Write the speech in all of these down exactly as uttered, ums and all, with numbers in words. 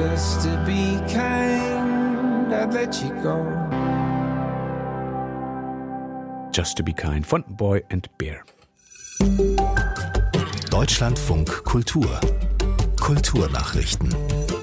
Just to be kind, I'd let you go. Just to be kind von Boy and Bear. Deutschlandfunk Kultur. Kulturnachrichten.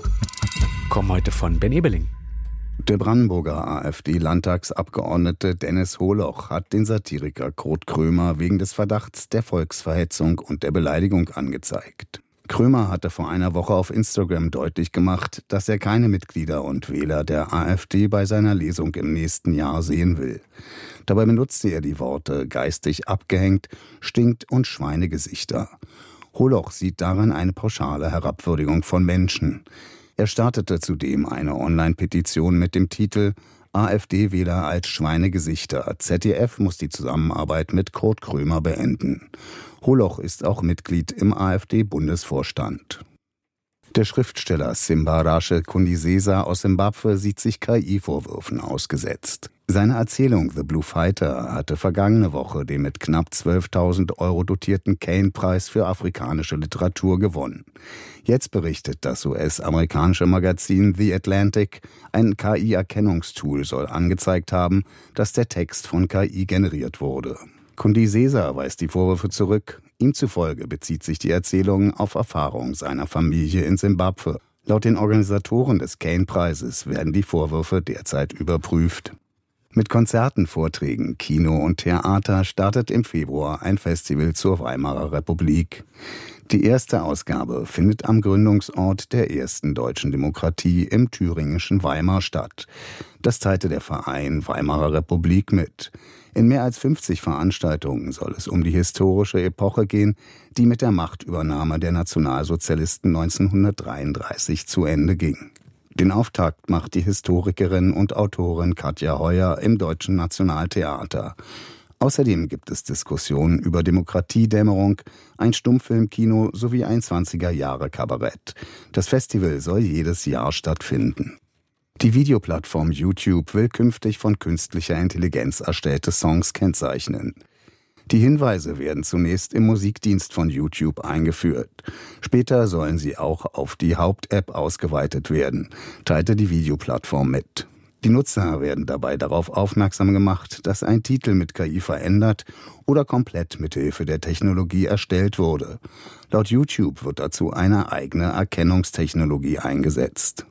Kommen heute von Ben Ebeling. Der Brandenburger AfD-Landtagsabgeordnete Dennis Holoch hat den Satiriker Kurt Krömer wegen des Verdachts der Volksverhetzung und der Beleidigung angezeigt. Krömer hatte vor einer Woche auf Instagram deutlich gemacht, dass er keine Mitglieder und Wähler der AfD bei seiner Lesung im nächsten Jahr sehen will. Dabei benutzte er die Worte geistig abgehängt, stinkt und Schweinegesichter. Holoch sieht darin eine pauschale Herabwürdigung von Menschen. Er startete zudem eine Online-Petition mit dem Titel AfD-Wähler als Schweinegesichter. Z D F muss die Zusammenarbeit mit Kurt Krömer beenden. Holoch ist auch Mitglied im AfD-Bundesvorstand. Der Schriftsteller Simbarashe Kundisesa aus Simbabwe sieht sich K I-Vorwürfen ausgesetzt. Seine Erzählung The Blue Fighter hatte vergangene Woche den mit knapp zwölftausend Euro dotierten Caine-Preis für afrikanische Literatur gewonnen. Jetzt berichtet das U S-amerikanische Magazin The Atlantic, ein K I-Erkennungstool soll angezeigt haben, dass der Text von K I generiert wurde. Kundisesa weist die Vorwürfe zurück. Ihm zufolge bezieht sich die Erzählung auf Erfahrung seiner Familie in Simbabwe. Laut den Organisatoren des Caine-Preises werden die Vorwürfe derzeit überprüft. Mit Konzerten, Vorträgen, Kino und Theater startet im Februar ein Festival zur Weimarer Republik. Die erste Ausgabe findet am Gründungsort der ersten deutschen Demokratie im thüringischen Weimar statt. Das teilte der Verein Weimarer Republik mit. In mehr als fünfzig Veranstaltungen soll es um die historische Epoche gehen, die mit der Machtübernahme der Nationalsozialisten neunzehnhundertdreiunddreißig zu Ende ging. Den Auftakt macht die Historikerin und Autorin Katja Heuer im Deutschen Nationaltheater. Außerdem gibt es Diskussionen über Demokratiedämmerung, ein Stummfilmkino sowie ein zwanziger-Jahre-Kabarett. Das Festival soll jedes Jahr stattfinden. Die Videoplattform YouTube will künftig von künstlicher Intelligenz erstellte Songs kennzeichnen. Die Hinweise werden zunächst im Musikdienst von YouTube eingeführt. Später sollen sie auch auf die Haupt-App ausgeweitet werden, teilte die Videoplattform mit. Die Nutzer werden dabei darauf aufmerksam gemacht, dass ein Titel mit K I verändert oder komplett mithilfe der Technologie erstellt wurde. Laut YouTube wird dazu eine eigene Erkennungstechnologie eingesetzt.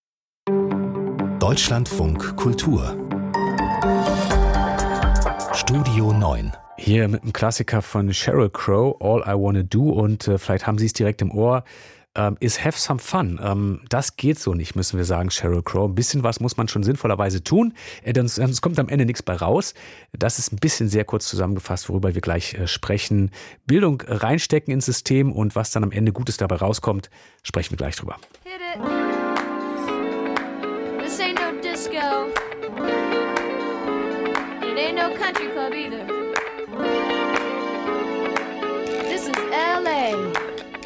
Deutschlandfunk Kultur. Studio neun. Hier mit einem Klassiker von Sheryl Crow, All I Wanna Do, und äh, vielleicht haben Sie es direkt im Ohr, ähm, ist Have Some Fun. Ähm, das geht so nicht, müssen wir sagen, Sheryl Crow. Ein bisschen was muss man schon sinnvollerweise tun, äh, denn sonst kommt am Ende nichts bei raus. Das ist ein bisschen sehr kurz zusammengefasst, worüber wir gleich äh, sprechen. Bildung reinstecken ins System und was dann am Ende Gutes dabei rauskommt, sprechen wir gleich drüber. Hit it. This ain't no disco. It ain't no country club either.